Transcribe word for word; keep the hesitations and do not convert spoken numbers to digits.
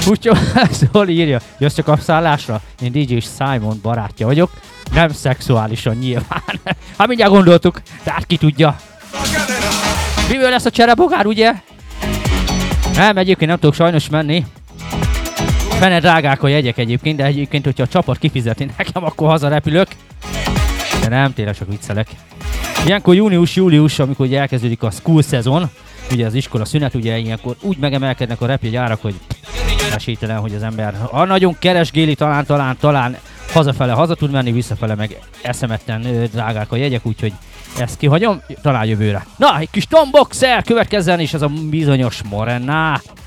Úgyhogy Zoli írja, jössz csak a szállásra? Én dé dzsé Simon barátja vagyok. Nem szexuálisan nyilván. Hát mindjárt gondoltuk, tehát ki tudja. Miből lesz a cserebogár, ugye? Nem, egyébként nem tudok sajnos menni. Fene drágák a jegyek egyébként, de egyébként, hogyha a csapat kifizeti nekem, akkor hazarepülök. De nem, tényleg csak viccelek. Ilyenkor június-július, amikor ugye elkezdődik a school szezon, ugye az iskola szünet, ugye ilyenkor úgy megemelkednek a repjegyárak, hogy esélytelen, hogy az ember a nagyon keresgéli, talán, talán, talán hazafele haza tud menni, visszafele meg eszemetten drágák a jegyek, úgyhogy ezt kihagyom, talán jövőre. Na, egy kis Tom Boxer következzen, és ez a bizonyos Morena.